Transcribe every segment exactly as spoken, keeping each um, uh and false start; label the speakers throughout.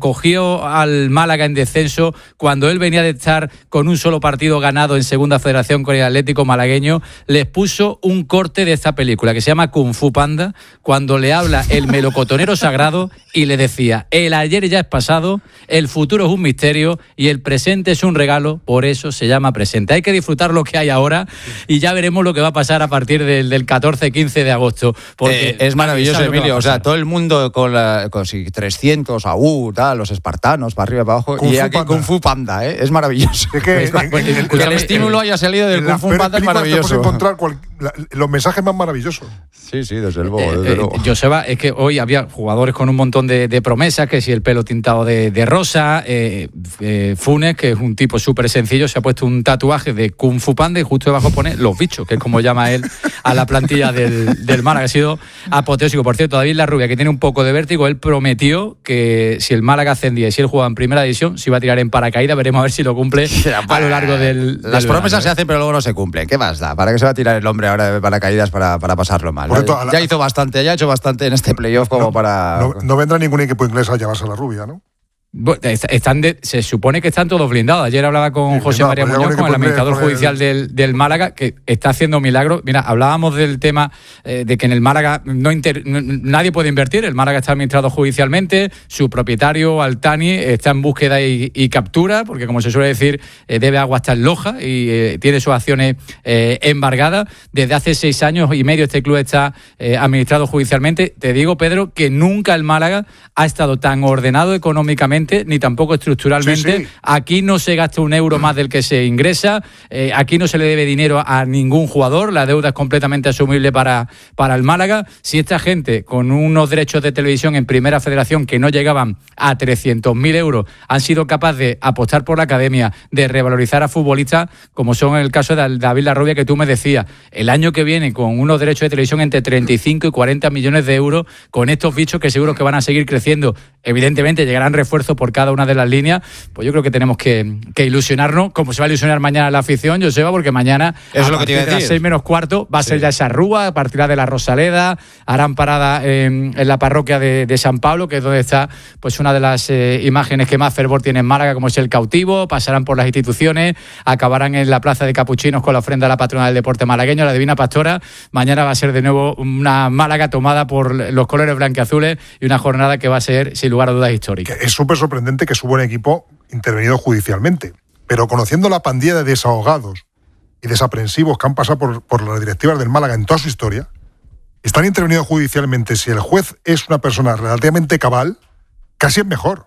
Speaker 1: cogió al Málaga en descenso, cuando él venía de estar con un solo partido ganado en Segunda Federación con el Atlético malagueño, les puso un corte de esta película que se llama Kung Fu Panda, cuando le habla el melocotonero sagrado y le decía: el ayer ya es pasado, el futuro es un misterio y el presente es un regalo, por eso se llama presente. Hay que disfrutar lo que hay ahora y ya veremos lo que va a pasar a partir del, del catorce quince de agosto. Porque
Speaker 2: eh, es maravilloso, Emilio. O sea, todo el mundo con, la, con si trescientos A U, tal, los espartanos, para arriba y para abajo, Kung y aquí Panda. Kung Fu Panda, ¿eh? Es maravilloso.
Speaker 3: Es que,
Speaker 2: es, en, en, en, que el estímulo haya salido del Kung Fu Panda es maravilloso.
Speaker 3: Encontrar cual, la, los mensajes más maravillosos.
Speaker 2: Sí, sí, desde luego.
Speaker 1: Eh,
Speaker 2: desde
Speaker 1: eh,
Speaker 2: luego.
Speaker 1: Joseba, es que hoy había jugadores con un montón de, de promesas, que si el pelo tintado de, de rosa, eh, eh, Funes, que es un tipo súper sencillo, se ha puesto un tatuaje de Kung Fu Panda y justo debajo pone los bichos, que es como llama él a la plantilla del, del Málaga. Ha sido apoteósico. Por cierto, David Larrubia, que tiene un poco de vértigo, él prometió que si el Málaga ascendía y si él jugaba en primera división, se iba a tirar en paracaídas. Veremos a ver si lo cumple a lo largo del...
Speaker 2: Las
Speaker 1: del
Speaker 2: promesas
Speaker 1: verano,
Speaker 2: se hacen, pero luego no se cumplen. ¿Qué más da? ¿Para qué se va a tirar el hombre ahora de paracaídas para, para pasarlo mal?
Speaker 3: Cierto,
Speaker 2: ya, ya hizo bastante, ya ha hecho bastante en este playoff como
Speaker 3: no,
Speaker 2: para...
Speaker 3: No, no vendrá ningún equipo inglés a llevarse a la rubia, ¿no?
Speaker 1: Están de, se supone que están todos blindados. Ayer hablaba con sí, José María pues Muñoz, con el administrador judicial el... del, del Málaga, que está haciendo milagros. Mira, hablábamos del tema eh, de que en el Málaga no inter, no, nadie puede invertir. El Málaga está administrado judicialmente. Su propietario, Altani, está en búsqueda y, y captura, porque como se suele decir, eh, debe agua hasta en Loja y eh, tiene sus acciones eh, embargadas. Desde hace seis años y medio este club está eh, administrado judicialmente. Te digo, Pedro, que nunca el Málaga ha estado tan ordenado económicamente ni tampoco estructuralmente. Sí, sí. Aquí no se gasta un euro más del que se ingresa, eh, aquí no se le debe dinero a ningún jugador, la deuda es completamente asumible para, para el Málaga. Si esta gente con unos derechos de televisión en Primera Federación que no llegaban a trescientos mil euros han sido capaces de apostar por la academia, de revalorizar a futbolistas, como son el caso de David Larrubia, que tú me decías, el año que viene con unos derechos de televisión entre treinta y cinco y cuarenta millones de euros, con estos bichos que seguro que van a seguir creciendo, evidentemente llegarán refuerzos por cada una de las líneas, pues yo creo que tenemos que, que ilusionarnos, como se va a ilusionar mañana la afición, Joseba, porque mañana
Speaker 2: eso es lo que te iba a decir.
Speaker 1: A las seis menos cuarto va a ser sí. ya esa rúa, partirá de la Rosaleda, harán parada en, en la parroquia de, de San Pablo, que es donde está pues una de las eh, imágenes que más fervor tiene en Málaga, como es el cautivo, pasarán por las instituciones, acabarán en la plaza de Capuchinos con la ofrenda a la patrona del deporte malagueño, la Divina Pastora. Mañana va a ser de nuevo una Málaga tomada por los colores blanquiazules y una jornada que va a ser, sin lugar a dudas, histórica.
Speaker 3: Es súper sorprendente que su buen equipo intervenido judicialmente, pero conociendo la pandilla de desahogados y desaprensivos que han pasado por, por las directivas del Málaga en toda su historia, están intervenidos judicialmente. Si el juez es una persona relativamente cabal, casi es mejor.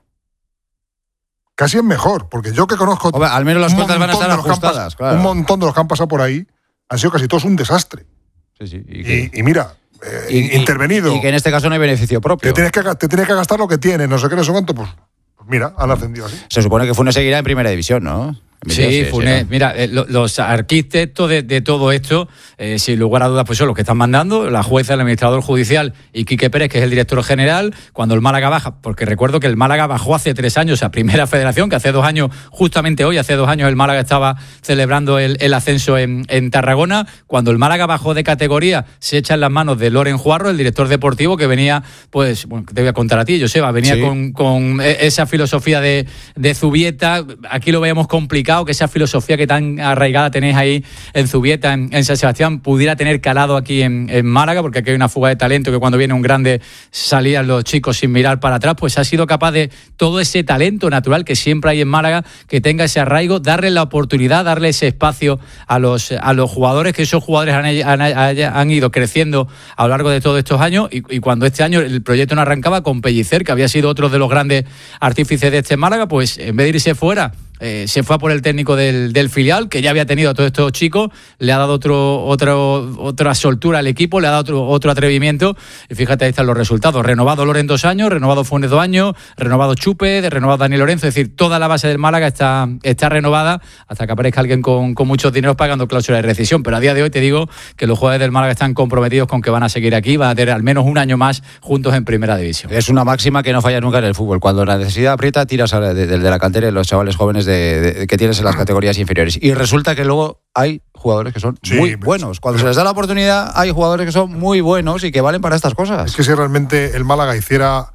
Speaker 3: Casi es mejor, porque yo que conozco...
Speaker 2: Hombre, al menos las cuentas van a estar ajustadas,
Speaker 3: pas-
Speaker 2: claro.
Speaker 3: Un montón de los que han pasado por ahí han sido casi todos un desastre.
Speaker 2: Sí, sí. Y, que...
Speaker 3: y, y mira... Eh,
Speaker 2: y,
Speaker 3: intervenido.
Speaker 2: Y que en este caso no hay beneficio propio.
Speaker 3: Te tienes que, te tienes que gastar lo que tienes, no sé qué, no sé cuánto, pues mira, han ascendido así.
Speaker 2: Se supone que Funes seguirá en primera división, ¿no?
Speaker 1: Sí, sí, Funes, sí, ¿no? Mira, eh, lo, los arquitectos de, de todo esto, eh, sin lugar a dudas, pues son los que están mandando, la jueza, el administrador judicial y Quique Pérez, que es el director general, cuando el Málaga baja, porque recuerdo que el Málaga bajó hace tres años a Primera Federación, que hace dos años, justamente hoy, hace dos años el Málaga estaba celebrando el, el ascenso en, en Tarragona. Cuando el Málaga bajó de categoría, se echa en las manos de Loren Juarro, el director deportivo, que venía, pues, bueno, te voy a contar a ti, Joseba, venía sí. con, con esa filosofía de, de Zubieta. Aquí lo veíamos complicado, que esa filosofía que tan arraigada tenéis ahí en Zubieta, en, en San Sebastián, pudiera tener calado aquí en, en Málaga, porque aquí hay una fuga de talento que cuando viene un grande salían los chicos sin mirar para atrás. Pues ha sido capaz de todo ese talento natural que siempre hay en Málaga, que tenga ese arraigo, darle la oportunidad, darle ese espacio a los, a los jugadores, que esos jugadores han, han, han ido creciendo a lo largo de todos estos años, y, y cuando este año el proyecto no arrancaba con Pellicer, que había sido otro de los grandes artífices de este Málaga, pues en vez de irse fuera, Eh, se fue a por el técnico del, del filial, que ya había tenido a todos estos chicos, le ha dado otro, otro, otra soltura al equipo, le ha dado otro, otro atrevimiento, y fíjate, ahí están los resultados. Renovado Loren dos años, renovado Funes dos años, renovado Chupe, renovado Dani Lorenzo, es decir, toda la base del Málaga está, está renovada, hasta que aparezca alguien con, con muchos dineros pagando cláusula de rescisión. Pero a día de hoy te digo que los jugadores del Málaga están comprometidos con que van a seguir aquí, van a tener al menos un año más juntos en primera división.
Speaker 2: Es una máxima que no falla nunca en el fútbol. Cuando la necesidad aprieta, tiras a, de, de, de la cantera de los chavales jóvenes De, de, que tienes en las categorías inferiores. Y resulta que luego hay jugadores que son sí, muy buenos. Cuando pero, se les da la oportunidad, hay jugadores que son muy buenos y que valen para estas cosas.
Speaker 3: Es que si realmente el Málaga hiciera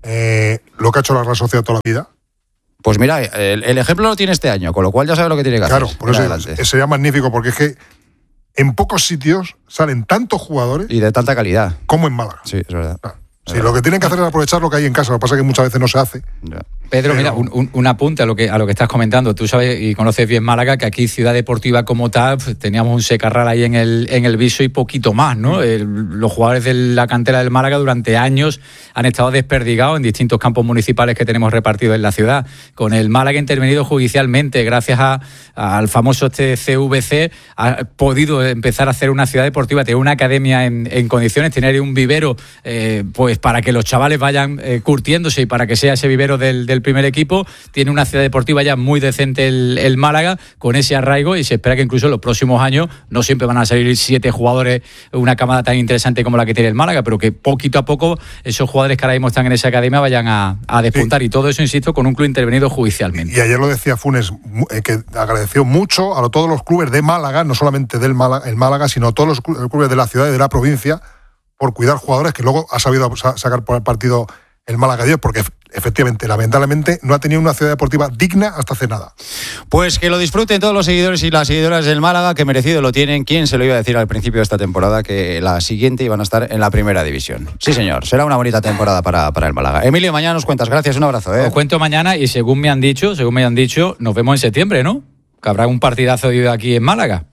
Speaker 3: eh, lo que ha hecho la Real Sociedad toda la vida.
Speaker 2: Pues mira, el, el ejemplo lo tiene este año, con lo cual ya sabe lo que tiene que
Speaker 3: claro,
Speaker 2: hacer.
Speaker 3: Claro, por eso es, sería magnífico, porque es que en pocos sitios salen tantos jugadores.
Speaker 2: Y de tanta calidad.
Speaker 3: Como en Málaga.
Speaker 2: Sí, es verdad.
Speaker 3: Claro. Sí, lo que tienen que hacer es aprovechar lo que hay en casa. Lo que pasa es que muchas veces no se hace.
Speaker 1: Pedro, pero... mira, un, un, un apunte a lo que a lo que estás comentando. Tú sabes y conoces bien Málaga, que aquí Ciudad Deportiva como tal, teníamos un secarral ahí en el en el Viso y poquito más, ¿no? El, los jugadores de la cantera del Málaga durante años han estado desperdigados en distintos campos municipales que tenemos repartidos en la ciudad. Con el Málaga intervenido judicialmente, gracias a, a, al famoso este C V C, ha podido empezar a hacer una ciudad deportiva, tener una academia en, en condiciones, tener un vivero, eh, pues para que los chavales vayan eh, curtiéndose y para que sea ese vivero del, del primer equipo. Tiene una ciudad deportiva ya muy decente el, el Málaga, con ese arraigo, y se espera que incluso en los próximos años no siempre van a salir siete jugadores, una camada tan interesante como la que tiene el Málaga, pero que poquito a poco esos jugadores que ahora mismo están en esa academia vayan a, a despuntar. Sí. Y todo eso, insisto, con un club intervenido judicialmente.
Speaker 3: Y ayer lo decía Funes, eh, que agradeció mucho a todos los clubes de Málaga, no solamente del Málaga, el Málaga, sino a todos los clubes de la ciudad y de la provincia, por cuidar jugadores, que luego ha sabido sacar por el partido el Málaga Dios, porque efectivamente, lamentablemente, no ha tenido una ciudad deportiva digna hasta hace nada.
Speaker 2: Pues que lo disfruten todos los seguidores y las seguidoras del Málaga, que merecido lo tienen. ¿Quién se lo iba a decir al principio de esta temporada que la siguiente iban a estar en la primera división? Sí, señor, será una bonita temporada para, para el Málaga. Emilio, mañana nos cuentas. Gracias, un abrazo. ¿eh?
Speaker 1: Os cuento mañana y según me han dicho, según me han dicho, nos vemos en septiembre, ¿no? Que habrá un partidazo aquí en Málaga.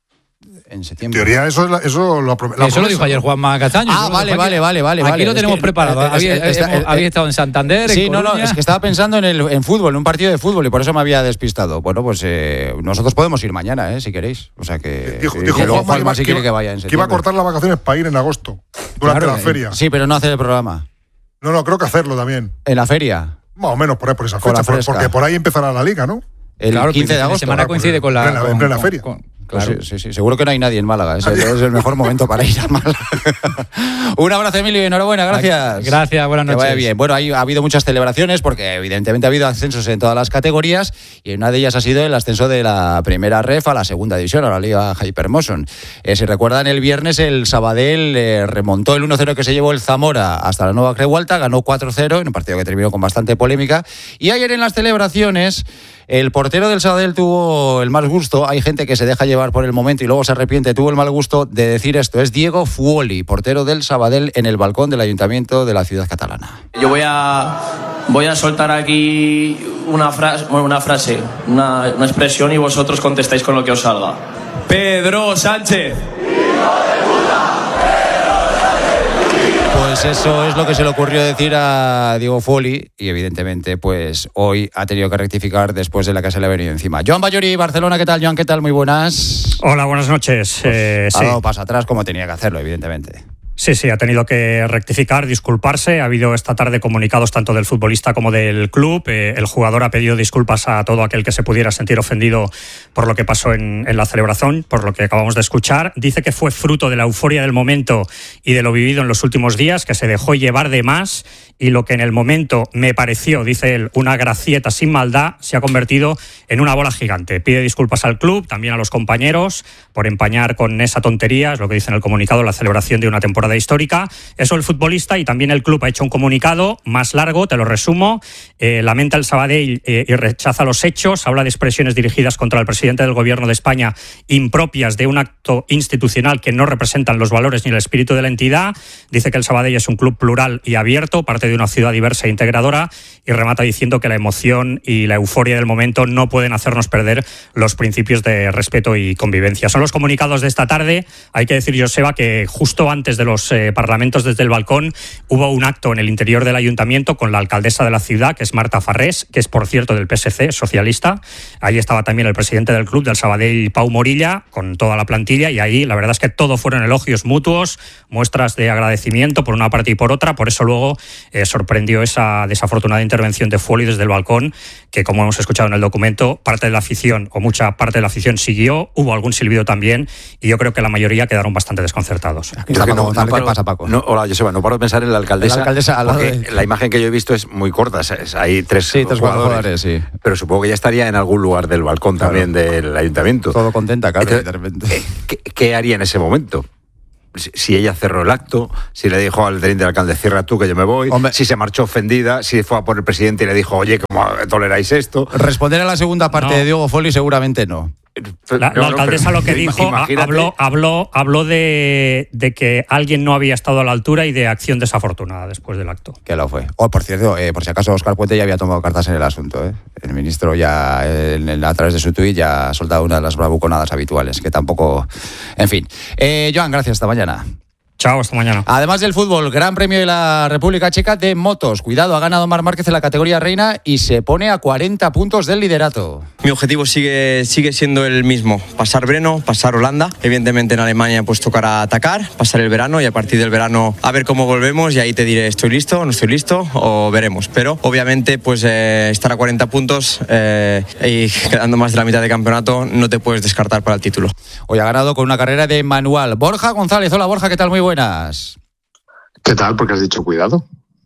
Speaker 2: En septiembre.
Speaker 3: En teoría, eso, es la, eso, lo, la
Speaker 1: eso lo dijo ayer Juanma Castaño.
Speaker 2: Ah, vale, vale, vale, vale.
Speaker 1: Aquí
Speaker 2: vale.
Speaker 1: lo tenemos
Speaker 2: es que,
Speaker 1: preparado.
Speaker 2: Es,
Speaker 1: había,
Speaker 2: es,
Speaker 1: hemos,
Speaker 2: es,
Speaker 1: había estado en Santander,
Speaker 2: sí,
Speaker 1: en
Speaker 2: no, no, es que estaba pensando en el en fútbol, en un partido de fútbol, y por eso me había despistado. Bueno, pues eh, nosotros podemos ir mañana, eh, si queréis. O sea que...
Speaker 3: Dijo,
Speaker 2: eh,
Speaker 3: dijo
Speaker 2: que
Speaker 3: Juanma,
Speaker 2: Juanma
Speaker 3: que,
Speaker 2: si quiere que vaya en
Speaker 3: que
Speaker 2: septiembre.
Speaker 3: iba a cortar las vacaciones para ir en agosto, durante
Speaker 2: claro,
Speaker 3: la feria.
Speaker 2: Sí, pero no hacer el programa.
Speaker 3: No, no, creo que hacerlo también.
Speaker 2: ¿En la feria?
Speaker 3: Más o menos por ahí, por esa fecha, por, porque por ahí empezará la liga, ¿no?
Speaker 2: El
Speaker 1: claro,
Speaker 2: quince de agosto.
Speaker 1: La semana coincide con la...
Speaker 3: En plena, en plena feria.
Speaker 1: Con,
Speaker 2: Claro. Sí, sí, sí, seguro que no hay nadie en Málaga. Es, es el mejor momento para ir a Málaga. Un abrazo, Emilio, y enhorabuena, gracias.
Speaker 1: Gracias, buenas noches.
Speaker 2: Que vaya bien. Bueno, ahí ha habido muchas celebraciones porque evidentemente ha habido ascensos en todas las categorías y una de ellas ha sido el ascenso de la primera ref a la segunda división, a la Liga Hypermotion. Eh, si recuerdan, el viernes el Sabadell eh, remontó el uno cero que se llevó el Zamora hasta la Nueva Creu Alta, ganó cuatro cero en un partido que terminó con bastante polémica. Y ayer en las celebraciones el portero del Sabadell tuvo el mal gusto, hay gente que se deja llevar por el momento y luego se arrepiente, tuvo el mal gusto de decir esto. Es Diego Fuoli, portero del Sabadell, en el balcón del Ayuntamiento de la ciudad catalana.
Speaker 4: Yo voy a, voy a soltar aquí una, fra- una frase, una, una expresión, y vosotros contestáis con lo que os salga. Pedro Sánchez.
Speaker 2: Pues eso es lo que se le ocurrió decir a Diego Fuoli y evidentemente pues hoy ha tenido que rectificar después de la que se le ha venido encima. Joan Ballori, Barcelona, ¿qué tal, Joan? ¿Qué tal? Muy buenas.
Speaker 5: Hola, buenas noches.
Speaker 2: Pues
Speaker 5: eh,
Speaker 2: ha
Speaker 5: sí.
Speaker 2: dado paso atrás como tenía que hacerlo, evidentemente.
Speaker 5: Sí, sí, ha tenido que rectificar, disculparse. Ha habido esta tarde comunicados tanto del futbolista como del club. Eh, el jugador ha pedido disculpas a todo aquel que se pudiera sentir ofendido por lo que pasó en, en la celebración, por lo que acabamos de escuchar. Dice que fue fruto de la euforia del momento y de lo vivido en los últimos días, que se dejó llevar de más y lo que en el momento me pareció, dice él, una gracieta sin maldad, se ha convertido en una bola gigante. Pide disculpas al club, también a los compañeros, por empañar con esa tontería, es lo que dice en el comunicado, la celebración de una temporada histórica. Eso el futbolista, y también el club ha hecho un comunicado más largo, te lo resumo. Eh, lamenta el Sabadell eh, y rechaza los hechos. Habla de expresiones dirigidas contra el presidente del Gobierno de España impropias de un acto institucional que no representan los valores ni el espíritu de la entidad. Dice que el Sabadell es un club plural y abierto, parte de una ciudad diversa e integradora, y remata diciendo que la emoción y la euforia del momento no pueden hacernos perder los principios de respeto y convivencia. Son los comunicados de esta tarde. Hay que decir, Joseba, que justo antes de los eh, parlamentos, desde el balcón, hubo un acto en el interior del ayuntamiento con la alcaldesa de la ciudad, que es Marta Farrés, que es, por cierto, del P S C, socialista. Ahí estaba también el presidente del club, del Sabadell, Pau Morilla, con toda la plantilla, y ahí la verdad es que todo fueron elogios mutuos, muestras de agradecimiento por una parte y por otra. Por eso luego eh, sorprendió esa desafortunada intervención de Fuoli desde el balcón, que, como hemos escuchado en el documento, parte de la afición, o mucha parte de la afición, siguió. Hubo algún silbido también, y yo creo que la mayoría quedaron bastante desconcertados.
Speaker 2: Aquí está Paco González. ¿Qué pasa, Paco?
Speaker 6: No, hola, Joseba, no paro de pensar en la alcaldesa,
Speaker 2: la alcaldesa al lado
Speaker 6: porque
Speaker 2: de...
Speaker 6: la imagen que yo he visto es muy corta, es, hay tres,
Speaker 2: sí, tres
Speaker 6: jugadores,
Speaker 2: jugadores, sí.
Speaker 6: Pero supongo que ya estaría en algún lugar del balcón, claro, también del ayuntamiento.
Speaker 2: Todo contenta, claro,
Speaker 6: Entonces, ¿qué, ¿Qué haría en ese momento? si, si ella cerró el acto, si le dijo al teniente alcalde, cierra tú que yo me voy, Hombre. si se marchó ofendida, si fue a por el presidente y le dijo, oye, ¿cómo toleráis esto?
Speaker 2: Responder a la segunda parte
Speaker 5: no.
Speaker 2: de Diego Folli seguramente no.
Speaker 5: La, la alcaldesa lo que dijo, habló, habló, habló de, de que alguien no había estado a la altura y de acción desafortunada después del acto.
Speaker 2: Que lo fue. Oh, por cierto, eh, por si acaso Óscar Puente ya había tomado cartas en el asunto. ¿eh? El ministro ya, en, en, a través de su tuit, ya ha soltado una de las bravuconadas habituales, que tampoco... En fin. Eh, Joan, gracias. Hasta mañana.
Speaker 5: Chao, hasta mañana.
Speaker 2: Además del fútbol, Gran Premio de la República Checa de motos. Cuidado, ha ganado Marc Márquez en la categoría reina y se pone a cuarenta puntos del liderato.
Speaker 7: Mi objetivo sigue, sigue siendo el mismo, pasar Breno, pasar Holanda. Evidentemente en Alemania pues tocará atacar, pasar el verano y a partir del verano a ver cómo volvemos y ahí te diré estoy listo, no estoy listo o veremos. Pero obviamente pues eh, estar a cuarenta puntos eh, y quedando más de la mitad de campeonato no te puedes descartar para el título.
Speaker 2: Hoy ha ganado con una carrera de manual. Borja González, hola Borja, ¿qué tal? Muy buenas.
Speaker 8: ¿Qué tal? Porque has dicho cuidado.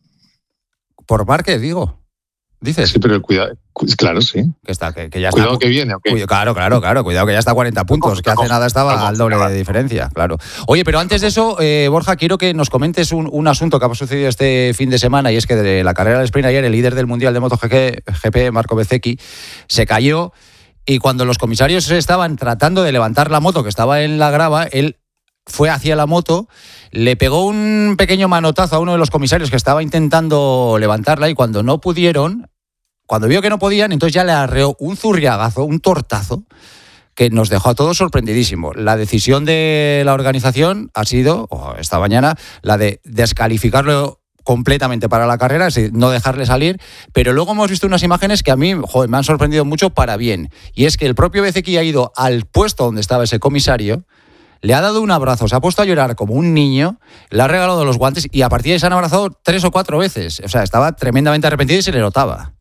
Speaker 2: Por Márquez, digo. Dices.
Speaker 8: Sí, pero el cuidado. Claro, sí.
Speaker 2: Que está, que, que ya
Speaker 8: cuidado
Speaker 2: está,
Speaker 8: que viene, ¿o qué?
Speaker 2: Cuidado, claro, claro, claro. Cuidado que ya está a cuarenta puntos. Que hace nada estaba al doble de diferencia, claro. Oye, pero antes de eso, eh, Borja, quiero que nos comentes un, un asunto que ha sucedido este fin de semana y es que de la carrera del sprint ayer, el líder del Mundial de MotoGP, Marco Bezzecchi, se cayó y cuando los comisarios estaban tratando de levantar la moto que estaba en la grava, él fue hacia la moto, le pegó un pequeño manotazo a uno de los comisarios que estaba intentando levantarla y cuando no pudieron, cuando vio que no podían, entonces ya le arreó un zurriagazo, un tortazo, que nos dejó a todos sorprendidísimos. La decisión de la organización ha sido, oh, esta mañana, la de descalificarlo completamente para la carrera, es decir, no dejarle salir, pero luego hemos visto unas imágenes que a mí, joder, me han sorprendido mucho para bien, y es que el propio Bezzecchi ha ido al puesto donde estaba ese comisario, le ha dado un abrazo, se ha puesto a llorar como un niño, le ha regalado los guantes y a partir de ahí se han abrazado tres o cuatro veces. O sea, estaba tremendamente arrepentido y se le notaba.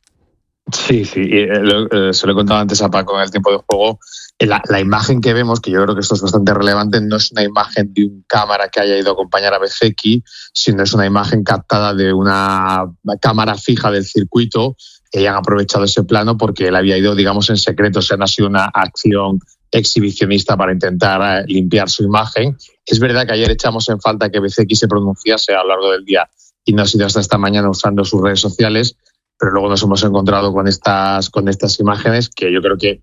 Speaker 8: Sí, sí, y, eh, se lo he contado antes a Paco en el tiempo de juego. La, la imagen que vemos, que yo creo que esto es bastante relevante, no es una imagen de un cámara que haya ido a acompañar a Bezzecchi, sino es una imagen captada de una cámara fija del circuito que hayan aprovechado ese plano porque él había ido, digamos, en secreto. O sea, no ha sido una acción exhibicionista para intentar limpiar su imagen. Es verdad que ayer echamos en falta que Bezzecchi se pronunciase a lo largo del día y no ha sido hasta esta mañana usando sus redes sociales, pero luego nos hemos encontrado con estas, con estas imágenes que yo creo que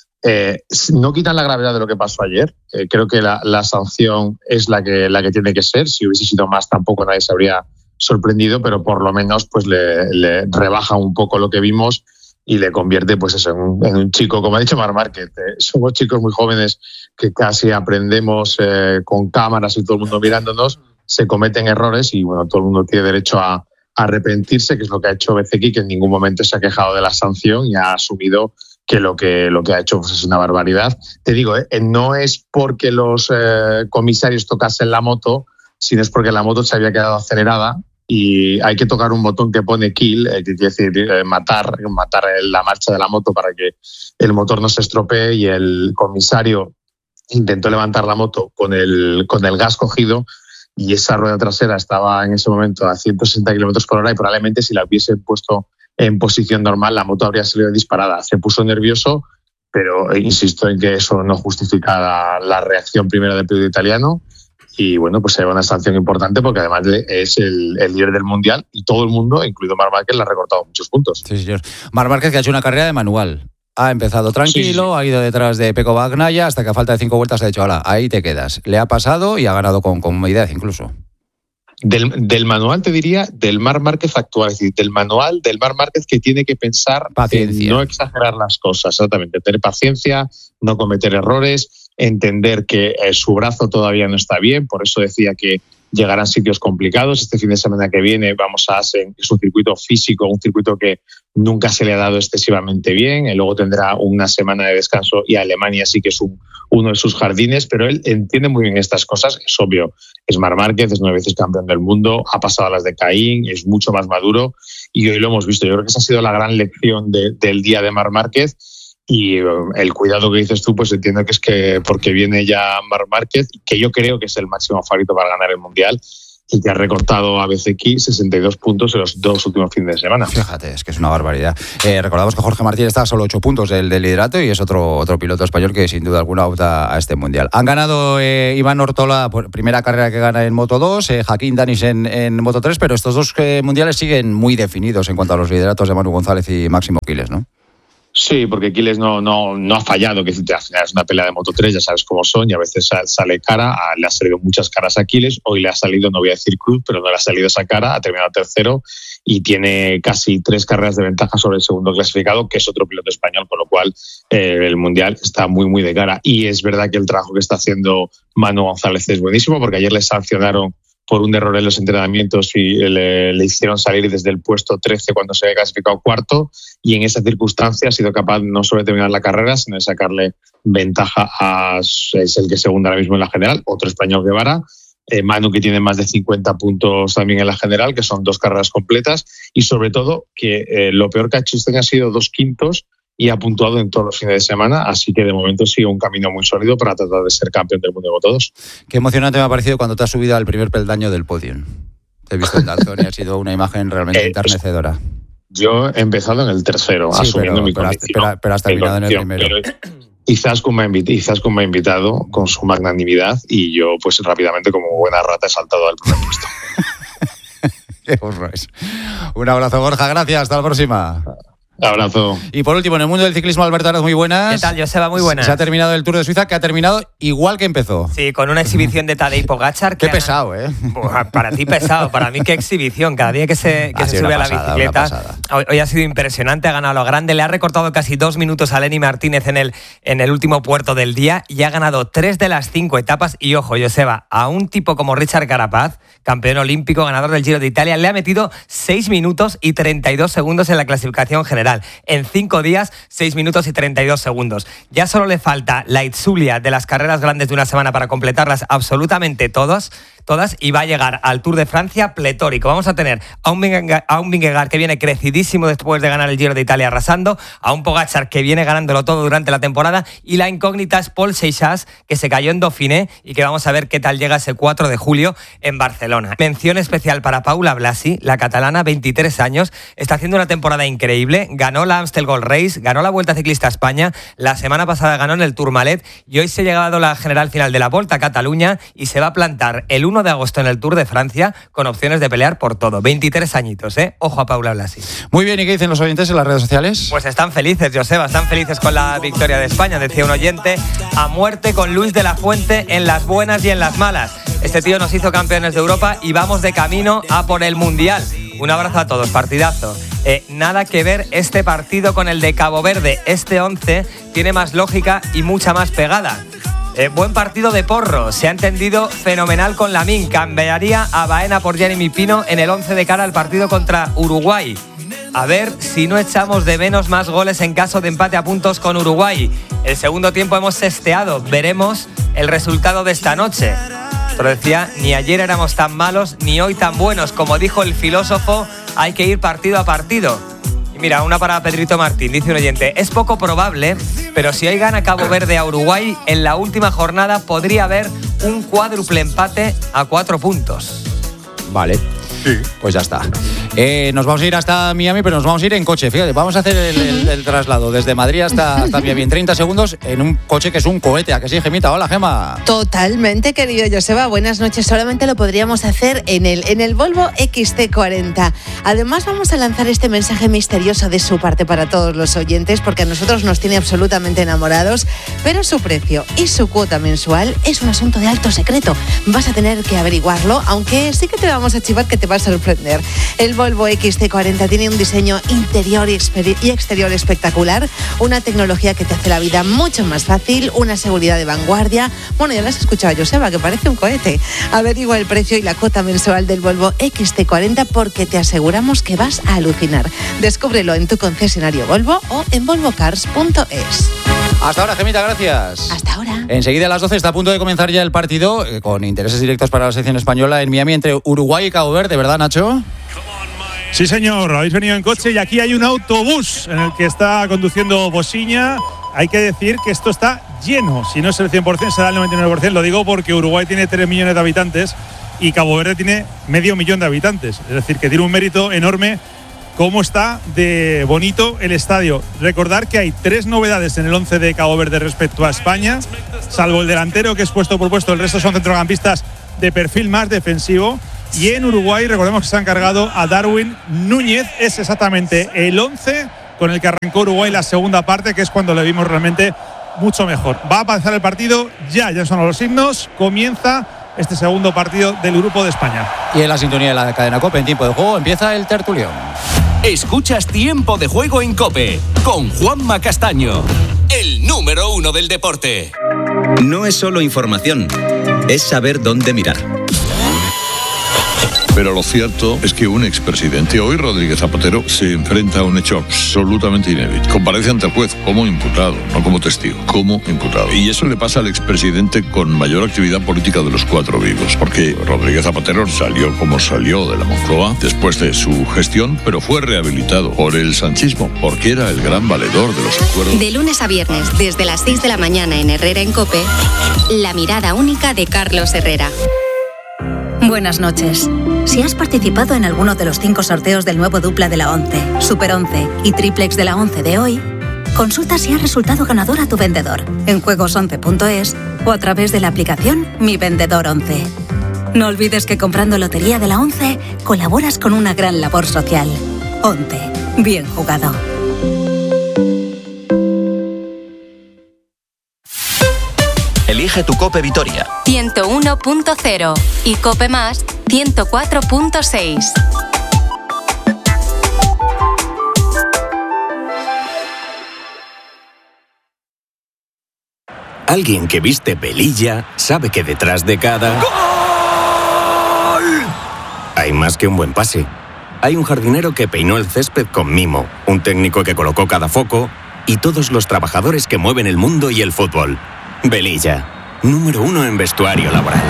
Speaker 8: eh, no quitan la gravedad de lo que pasó ayer. Eh, creo que la, la sanción es la que, la que tiene que ser. Si hubiese sido más tampoco nadie se habría sorprendido, pero por lo menos pues le, le rebaja un poco lo que vimos y le convierte pues eso, en, un, en un chico, como ha dicho Marc Márquez, eh, somos chicos muy jóvenes que casi aprendemos eh, con cámaras y todo el mundo mirándonos, se cometen errores y bueno, todo el mundo tiene derecho a, a arrepentirse, que es lo que ha hecho Bezzecchi, que en ningún momento se ha quejado de la sanción y ha asumido que lo que, lo que ha hecho pues, es una barbaridad. Te digo, eh, no es porque los eh, comisarios tocasen la moto, sino es porque la moto se había quedado acelerada y hay que tocar un botón que pone kill, eh, que quiere decir eh, matar, matar la marcha de la moto para que el motor no se estropee, y el comisario intentó levantar la moto con el, con el gas cogido y esa rueda trasera estaba en ese momento a ciento sesenta kilómetros por hora y probablemente si la hubiesen puesto en posición normal la moto habría salido disparada. Se puso nervioso, pero insisto en que eso no justifica la, la reacción primera del piloto italiano. Y bueno, pues se lleva una sanción importante porque además es el, el líder del mundial y todo el mundo, incluido Marc Márquez, le ha recortado muchos puntos.
Speaker 2: Sí, señor. Marc Márquez que ha hecho una carrera de manual. Ha empezado tranquilo, sí, sí. Ha ido detrás de Pecco Bagnaia hasta que a falta de cinco vueltas ha dicho, hala, ahí te quedas. Le ha pasado y ha ganado con comodidad incluso.
Speaker 8: Del, del manual te diría, del Marc Márquez actual, es decir, del manual del Marc Márquez que tiene que pensar
Speaker 2: paciencia.
Speaker 8: En no exagerar las cosas, exactamente, tener paciencia, no cometer errores, entender que eh, su brazo todavía no está bien, por eso decía que llegarán sitios complicados. Este fin de semana que viene vamos a Assen, es un circuito físico, un circuito que nunca se le ha dado excesivamente bien, y luego tendrá una semana de descanso y Alemania sí que es un, uno de sus jardines, pero él entiende muy bien estas cosas, es obvio, es Marc Márquez, es nueve veces campeón del mundo, ha pasado a las de Caín, es mucho más maduro y hoy lo hemos visto. Yo creo que esa ha sido la gran lección de, del día de Marc Márquez. Y el cuidado que dices tú, pues entiendo que es que porque viene ya Marc Márquez, que yo creo que es el máximo favorito para ganar el Mundial, y que ha recortado a B C X sesenta y dos puntos en los dos últimos fines de semana.
Speaker 2: Fíjate, es que es una barbaridad. Eh, recordamos que Jorge Martín está a solo ocho puntos del, del liderato y es otro, otro piloto español que sin duda alguna opta a este mundial. Han ganado eh, Iván Ortola, primera carrera que gana en Moto dos, eh, Joaquín Danis en, en Moto tres, pero estos dos eh, mundiales siguen muy definidos en cuanto a los lideratos de Manu González y Máximo Quiles, ¿no?
Speaker 8: Sí, porque Quiles no, no, no ha fallado, que al final es una pelea de Moto tres, ya sabes cómo son, y a veces sale cara, a, le ha salido muchas caras a Quiles, hoy le ha salido, no voy a decir cruz, pero no le ha salido esa cara, ha terminado tercero y tiene casi tres carreras de ventaja sobre el segundo clasificado, que es otro piloto español, con lo cual eh, el Mundial está muy, muy de cara. Y es verdad que el trabajo que está haciendo Manu González es buenísimo, porque ayer le sancionaron por un error en los entrenamientos y le, le hicieron salir desde el puesto trece cuando se había clasificado cuarto, y en esa circunstancia ha sido capaz no solo de terminar la carrera, sino de sacarle ventaja a, es el que segunda ahora mismo en la general, otro español, Guevara, eh, Manu, que tiene más de cincuenta puntos también en la general, que son dos carreras completas, y sobre todo que eh, lo peor que ha hecho este año ha sido dos quintos y ha puntuado en todos los fines de semana, así que de momento sigue un camino muy sólido para tratar de ser campeón del mundo de Moto dos.
Speaker 2: Qué emocionante me ha parecido cuando te has subido al primer peldaño del podio. Te he visto en Dalton y ha sido una imagen realmente eh, enternecedora.
Speaker 8: Yo he empezado en el tercero, sí, asumiendo
Speaker 2: pero,
Speaker 8: mi
Speaker 2: pero
Speaker 8: condición.
Speaker 2: Has, pero, pero has terminado en el primero.
Speaker 8: Izaskun me, Izaskun me ha invitado con su magnanimidad y yo, pues rápidamente, como buena rata, he saltado al primer puesto.
Speaker 2: Qué horror es. Un abrazo, Borja, gracias, hasta la próxima.
Speaker 8: Abrazo.
Speaker 2: Y por último, en el mundo del ciclismo, Alberto Araz, muy buenas.
Speaker 9: ¿Qué tal, Joseba? Muy buenas.
Speaker 2: Se ha terminado el Tour de Suiza, que ha terminado igual que empezó.
Speaker 9: Sí, con una exhibición de Tadej Pogačar.
Speaker 2: Qué pesado, ¿eh?
Speaker 9: Para ti pesado, para mí qué exhibición. Cada día que se, que se sube a la pasada, bicicleta. Hoy, hoy ha sido impresionante, ha ganado a lo grande. Le ha recortado casi dos minutos a Lenny Martínez en el, en el último puerto del día y ha ganado tres de las cinco etapas. Y ojo, Joseba, a un tipo como Richard Carapaz, campeón olímpico, ganador del Giro de Italia, le ha metido seis minutos y treinta y dos segundos en la clasificación general. En cinco días, seis minutos y treinta y dos segundos. Ya solo le falta la Itzulia de las carreras grandes de una semana para completarlas absolutamente todas, todas y va a llegar al Tour de Francia pletórico. Vamos a tener a un, a un Vingegaard que viene crecidísimo después de ganar el Giro de Italia arrasando, a un Pogačar que viene ganándolo todo durante la temporada y la incógnita es Paul Seixas, que se cayó en Dauphiné y que vamos a ver qué tal llega ese cuatro de julio en Barcelona. Mención especial para Paula Blasi, la catalana, veintitrés años, está haciendo una temporada increíble, ganó la Amstel Gold Race, ganó la Vuelta Ciclista a España, la semana pasada ganó en el Tourmalet y hoy se ha llegado a la general final de la Volta a Cataluña y se va a plantar el uno de agosto en el Tour de Francia con opciones de pelear por todo. veintitrés añitos, ¿eh? Ojo a Paula Blasi.
Speaker 2: Muy bien, ¿y qué dicen los oyentes en las redes sociales?
Speaker 9: Pues están felices, Joseba, están felices con la victoria de España, decía un oyente, a muerte con Luis de la Fuente en las buenas y en las malas. Este tío nos hizo campeones de Europa y vamos de camino a por el Mundial. Un abrazo a todos, partidazo. Eh, nada que ver este partido con el de Cabo Verde. Este once tiene más lógica y mucha más pegada. Eh, buen partido de Porro, se ha entendido fenomenal con Lamín. Cambiaría a Baena por Jeremy Pino en el once de cara al partido contra Uruguay. A ver si no echamos de menos más goles en caso de empate a puntos con Uruguay. El segundo tiempo hemos sesteado, veremos el resultado de esta noche. Pero decía, ni ayer éramos tan malos, ni hoy tan buenos. Como dijo el filósofo, hay que ir partido a partido. Y mira, una para Pedrito Martín, dice un oyente, es poco probable, pero si hoy gana Cabo Verde a Uruguay, en la última jornada podría haber un cuádruple empate a cuatro puntos.
Speaker 2: Vale. Sí. Pues ya está. Eh, nos vamos a ir hasta Miami, pero nos vamos a ir en coche. Fíjate, vamos a hacer el, el, el traslado desde Madrid hasta, hasta Miami en treinta segundos en un coche que es un cohete. ¿A que sí, Gemita? Hola, Gema.
Speaker 10: Totalmente, querido Joseba. Buenas noches. Solamente lo podríamos hacer en el, en el Volvo X C cuarenta. Además, vamos a lanzar este mensaje misterioso de su parte para todos los oyentes, porque a nosotros nos tiene absolutamente enamorados, pero su precio y su cuota mensual es un asunto de alto secreto. Vas a tener que averiguarlo, aunque sí que te vamos a chivar que te va a sorprender. El Volvo X C cuarenta tiene un diseño interior y exterior espectacular, una tecnología que te hace la vida mucho más fácil, una seguridad de vanguardia. Bueno, ya lo has escuchado, Joseba, que parece un cohete. Averigua el precio y la cuota mensual del Volvo X C cuarenta porque te aseguramos que vas a alucinar. Descúbrelo en tu concesionario Volvo o en volvo cars punto es.
Speaker 2: Hasta ahora, Gemita, gracias.
Speaker 10: Hasta ahora.
Speaker 2: Enseguida a las doce está a punto de comenzar ya el partido eh, con intereses directos para la selección española en Miami entre Uruguay y Cabo Verde, ¿verdad, Nacho?
Speaker 11: Sí, señor, habéis venido en coche y aquí hay un autobús en el que está conduciendo Bosiña. Hay que decir que esto está lleno, si no es el cien por ciento será el noventa y nueve por ciento, lo digo porque Uruguay tiene tres millones de habitantes y Cabo Verde tiene medio millón de habitantes. Es decir, que tiene un mérito enorme cómo está de bonito el estadio. Recordar que hay tres novedades en el once de Cabo Verde respecto a España, salvo el delantero, que es puesto por puesto, el resto son centrocampistas de perfil más defensivo. Y en Uruguay, recordemos que se han cargado a Darwin Núñez. Es exactamente el once con el que arrancó Uruguay la segunda parte, que es cuando le vimos realmente mucho mejor. Va a pasar el partido, ya, ya son los himnos, comienza este segundo partido del Grupo de España.
Speaker 2: Y en la sintonía de la cadena COPE, en tiempo de juego, empieza el tertulión.
Speaker 12: Escuchas Tiempo de Juego en COPE con Juanma Castaño, el número uno del deporte.
Speaker 13: No es solo información, es saber dónde mirar.
Speaker 14: Pero lo cierto es que un expresidente, hoy Rodríguez Zapatero, se enfrenta a un hecho absolutamente inédito. Comparece ante el juez como imputado, no como testigo, como imputado. Y eso le pasa al expresidente con mayor actividad política de los cuatro vivos, porque Rodríguez Zapatero salió como salió de la Moncloa después de su gestión, pero fue rehabilitado por el sanchismo, porque era el gran valedor de los acuerdos.
Speaker 15: De lunes a viernes, desde las seis de la mañana en Herrera en COPE, la mirada única de Carlos Herrera.
Speaker 16: Buenas noches. Si has participado en alguno de los cinco sorteos del nuevo dupla de la once, Super once y Triplex de la once de hoy, consulta si has resultado ganador a tu vendedor en juegos once punto es o a través de la aplicación Mi Vendedor once. No olvides que comprando Lotería de la once colaboras con una gran labor social. once. Bien jugado.
Speaker 13: Elige tu COPE Vitoria.
Speaker 15: ciento uno punto cero y COPE Más ciento cuatro punto seis.
Speaker 13: Alguien que viste pelilla sabe que detrás de cada ¡gol! Hay más que un buen pase. Hay un jardinero que peinó el césped con mimo, un técnico que colocó cada foco y todos los trabajadores que mueven el mundo y el fútbol. Velilla, número uno en vestuario laboral.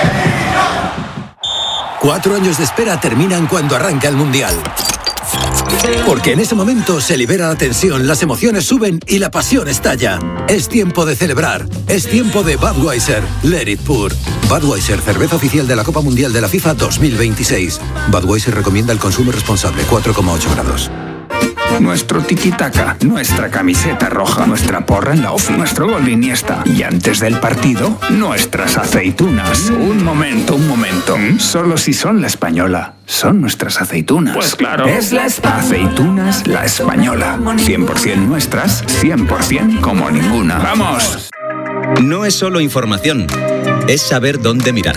Speaker 17: Cuatro años de espera terminan cuando arranca el Mundial. Porque en ese momento se libera la tensión, las emociones suben y la pasión estalla. Es tiempo de celebrar. Es tiempo de Budweiser. Let it pour. Budweiser, cerveza oficial de la Copa Mundial de la FIFA dos mil veintiséis. Budweiser recomienda el consumo responsable, cuatro coma ocho grados.
Speaker 18: Nuestro tiki-taka, nuestra camiseta roja, nuestra porra en la ofi, nuestro gol de Iniesta. Y antes del partido, nuestras aceitunas. Un momento, un momento. Solo si son la española. Son nuestras aceitunas.
Speaker 19: Pues claro.
Speaker 18: Es la espa- Aceitunas La Española. cien por ciento nuestras, cien por ciento como ninguna. ¡Vamos!
Speaker 13: No es solo información, es saber dónde mirar.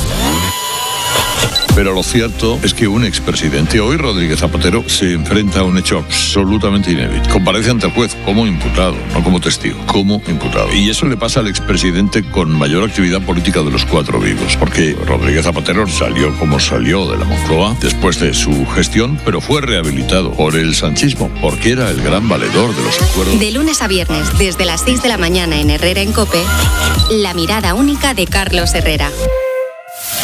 Speaker 14: Pero lo cierto es que un expresidente, hoy Rodríguez Zapatero, se enfrenta a un hecho absolutamente inédito. Comparece ante el juez como imputado, no como testigo, como imputado. Y eso le pasa al expresidente con mayor actividad política de los cuatro vivos, porque Rodríguez Zapatero salió como salió de la Moncloa después de su gestión, pero fue rehabilitado por el sanchismo, porque era el gran valedor de los acuerdos.
Speaker 15: De lunes a viernes, desde las seis de la mañana en Herrera en COPE, la mirada única de Carlos Herrera.